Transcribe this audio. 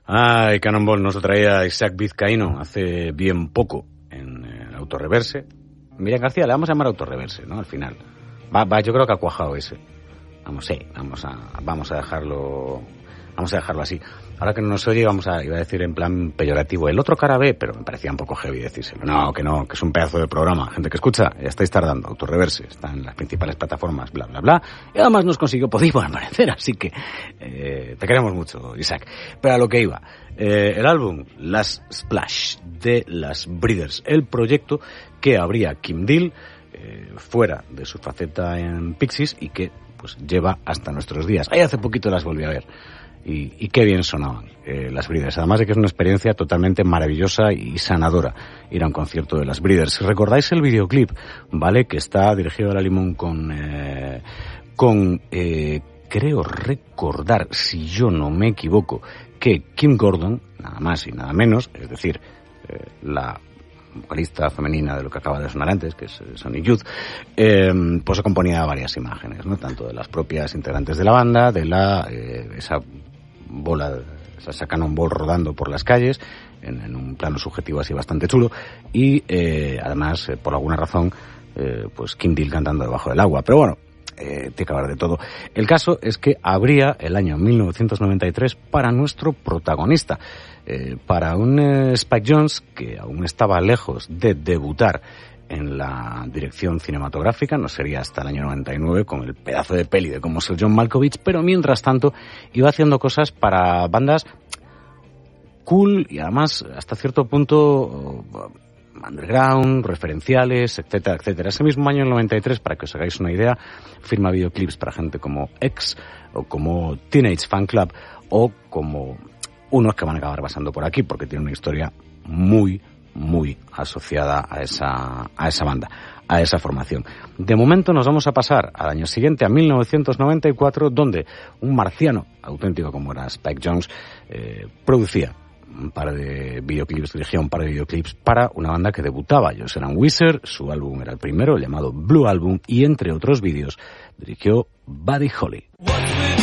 Ay, Cannonball nos lo traía Isaac Vizcaíno hace bien poco en Autorreverse. Miriam García, le vamos a llamar Autorreverse, ¿no? Al final. Va, yo creo que ha cuajado ese. Vamos a dejarlo así. Ahora que no nos oye, iba a decir en plan peyorativo, el otro cara B, pero me parecía un poco heavy decírselo. No, que es un pedazo de programa. Gente que escucha, ya estáis tardando. Autorreverse está en las principales plataformas, bla, bla, bla. Y además nos consiguió Podimo al parecer, así que te queremos mucho, Isaac. Pero a lo que iba, el álbum Last Splash de las Breeders, el proyecto que abría Kim Deal fuera de su faceta en Pixies y que pues lleva hasta nuestros días. Ahí hace poquito las volví a ver. Y qué bien sonaban las Breeders. Además de que es una experiencia totalmente maravillosa y sanadora ir a un concierto de las Breeders. Si recordáis el videoclip, ¿vale? Que está dirigido a la Limón creo recordar, si yo no me equivoco, que Kim Gordon, nada más y nada menos, es decir, la vocalista femenina de lo que acaba de sonar antes, que es Sonic Youth, pues se componía de varias imágenes, ¿no? Tanto de las propias integrantes de la banda, de esa Cannonball rodando por las calles, en un plano subjetivo así bastante chulo, y además, por alguna razón, pues Kim Deal cantando debajo del agua. Pero bueno, tiene que haber de todo. El caso es que habría el año 1993 para nuestro protagonista, para un Spike Jonze que aún estaba lejos de debutar en la dirección cinematográfica, no sería hasta el año 99 con el pedazo de peli de cómo es el John Malkovich, pero mientras tanto iba haciendo cosas para bandas cool y además hasta cierto punto underground, referenciales, etcétera, etcétera. Ese mismo año, el 93, para que os hagáis una idea, firma videoclips para gente como X o como Teenage Fan Club o como unos que van a acabar pasando por aquí porque tiene una historia muy asociada a esa banda, a esa formación. De momento nos vamos a pasar al año siguiente, a 1994, donde un marciano auténtico como era Spike Jonze producía un par de videoclips, dirigía un par de videoclips para una banda que debutaba. Ellos eran Weezer, su álbum era el primero, el llamado Blue Album, y entre otros vídeos dirigió Buddy Holly.